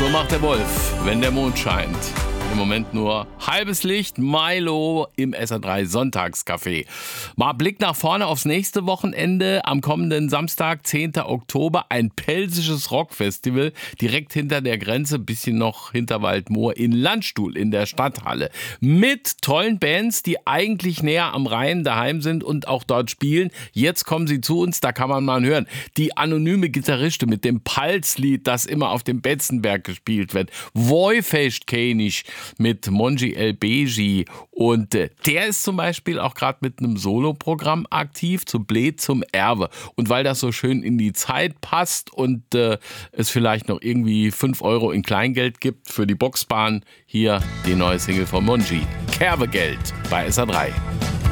So macht der Wolf, wenn der Mond scheint. Im Moment nur halbes Licht, Milo im SR3 Sonntagscafé. Mal Blick nach vorne aufs nächste Wochenende. Am kommenden Samstag, 10. Oktober, ein pelsisches Rockfestival direkt hinter der Grenze, bisschen noch hinter Waldmoor in Landstuhl in der Stadthalle. Mit tollen Bands, die eigentlich näher am Rhein daheim sind und auch dort spielen. Jetzt kommen sie zu uns, da kann man mal hören. Die anonyme Gitarristin mit dem Palslied, das immer auf dem Betzenberg gespielt wird. Wojfest König mit Monji El Beji. Und der ist zum Beispiel auch gerade mit einem Soloprogramm aktiv, zu Bled zum Erbe. Und weil das so schön in die Zeit passt und es vielleicht noch irgendwie 5 Euro in Kleingeld gibt für die Boxbahn, hier die neue Single von Monji. Kerbegeld bei SR3.